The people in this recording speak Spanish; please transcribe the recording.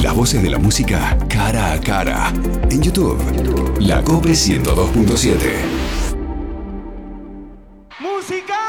Las voces de la música cara a cara. En YouTube, La Cope 102.7. ¡Música!